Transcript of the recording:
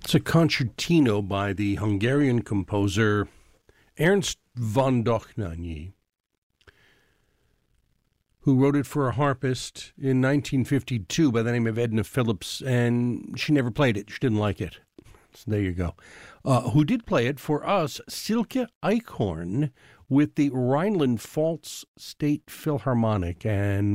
It's a concertino by the Hungarian composer Ernst von Dohnányi, who wrote it for a harpist in 1952 by the name of Edna Phillips, and she never played it. She didn't like it. So there you go. Who did play it for us? Silke Eichhorn with the Rhineland-Pfalz State Philharmonic, and